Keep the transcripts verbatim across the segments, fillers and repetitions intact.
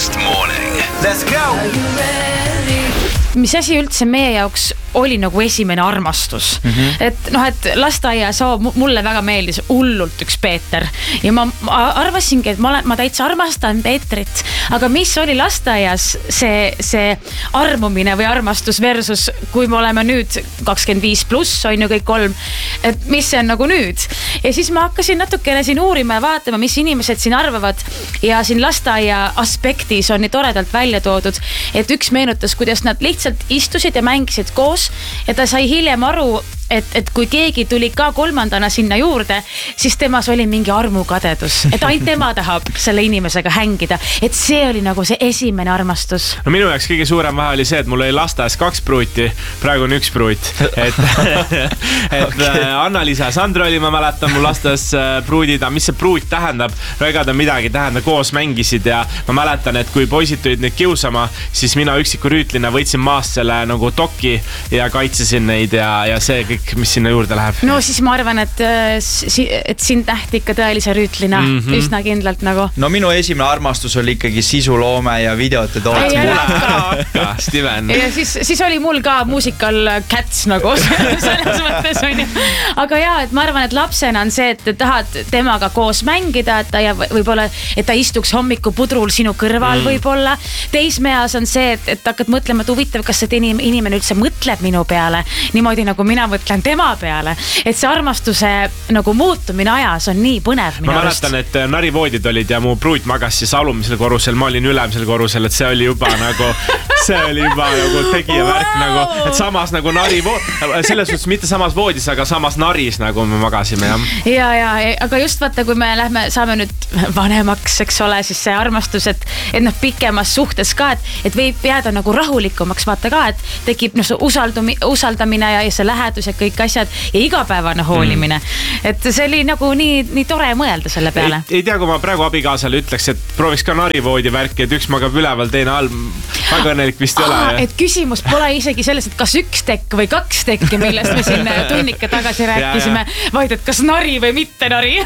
First Morning. Let's go! Mis asi üldse meie jaoks oli nagu esimene armastus. Mm-hmm. Et noh, et lasteaias oh, mulle väga meeldis hullult üks Peeter. Ja ma, ma arvasingi, et ma, olen, ma täitsa armastan Peetrit. Aga mis oli lasteaias see, see armumine või armastus versus kui me oleme nüüd kakskümmend viis pluss, on ju kõik kolm. Et mis see on nagu nüüd? Ja siis ma hakkasin natukene siin uurima ja vaatama, mis inimesed siin arvavad. Ja siin lasteaia aspektis on nii toredalt välja toodud, et üks meenutas, kuidas nad lihtsalt istusid ja mängisid koos. Ja ta sai hiljem aru, et, et kui keegi tuli ka kolmandana sinna juurde, siis temas oli mingi armukadedus. Et ainult tema tahab selle inimesega hängida. Et see oli nagu see esimene armastus. No minu jaoks kõige suurem vahe oli see, et mul oli lasteaias kaks pruuti, praegu on üks pruut. Et, et okay. Anna-Liisa ja Sandra oli, ma mäletan, mul lasteaias pruudida. Mis see pruut tähendab? No ega ta midagi tähendab, koos mängisid ja ma mäletan, et kui poisid tulid neid kiusama, siis mina üksiku rüütlina võtsin maast selle nagu toki ja kaitsesin neid ja, ja see kõik, mis sinna juurde läheb. No siis ma arvan, et, et sind nähti ikka tõelise rüütlina mm-hmm. üsna kindlalt nagu. No minu esimene armastus oli ikkagi sisuloome ja videote tootmine. Steven. Ja siis, siis oli mul ka muusikal Cats nagu selles mõttes on ju. Aga jaa, et ma arvan, et lapsena on see, et tahad temaga koos mängida, et ta võib-olla, et ta istuks hommikupudrul sinu kõrval mm. võib-olla. Teismeas on see, et, et hakkad mõtlema, et huvitav, kas see inimene üldse mõtleb minu peale, niimoodi nagu mina mõtlen tema peale, et see armastuse nagu muutumine ajas on nii põnev. Ma mäletan, et narivoodid olid ja mu pruut magas siis alumisel korrusel, ma olin ülemisel korrusel, et see oli juba nagu, see oli juba nagu tegija värk wow. nagu, et samas nagu narivood, selles suhtes mitte samas voodis, aga samas naris nagu me magasime. Ja, ja, ja, aga just vaata, kui me lähme, saame nüüd vanemaks, eks ole, siis see armastus, et, et noh, pikemas suhtes ka, et, et võib jääda nagu rahulikumaks, vaata ka, et tekib noh, usaldumi, usaldamine ja, ja see lähedus ja kõik asjad ja igapäevane hoolimine. Mm. Et see oli nagu nii, nii tore mõelda selle peale. Ei, ei tea, kui ma praegu abikaasale ütleks, et prooviks ka narivoodi värki, et üks magab üleval, teine all. Väga õnnelik vist ei ole. Ja. Et küsimus pole isegi selles, et kas üks tekk või kaks tekki, millest me siin tunnika tagasi rääkisime, ja, ja. vaid et kas nari või mitte nari.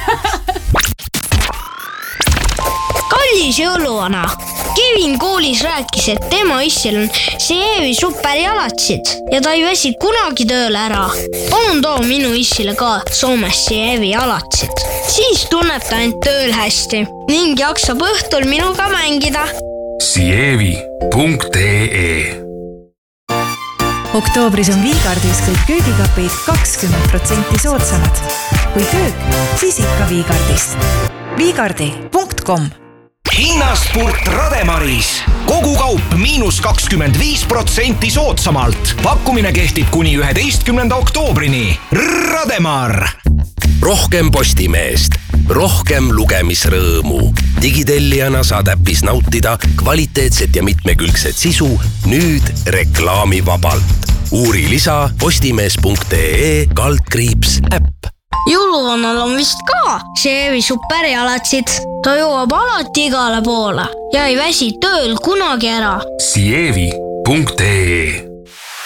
Kallis jõuluvana. Kevin koolis rääkis, et tema issil on Sievi superjalatsid ja ta ei väsi kunagi tööle ära. Palun too minu issile ka Soomes Sievi jalatsid. Siis tunneb ta end tööl hästi ning jaksab õhtul minuga mängida. Sievi punkt ee Oktoobris on Viigardis kõik köögikapid kakskümmend protsenti soodsamad. Kui köök, siis ikka Viigardist. Viigardi punkt com Hinnaspurt Rademaris. Kogu kaup miinus kakskümmend viis protsenti soodsamalt. Pakkumine kehtib kuni üheteistkümnenda oktoobrini. Rademar! Rohkem Postimeest, rohkem lugemisrõõmu. Digitellijana saad äppis nautida kvaliteetset ja mitmekülgset sisu nüüd reklaamivabalt. Uuri lisa postimees punkt ee kaldkriips äpp. Jõuluvannal on vist ka Sievi superjalatsid. Ta jõuab alati igale poole ja ei väsi tööl kunagi ära. Sievi punkt ee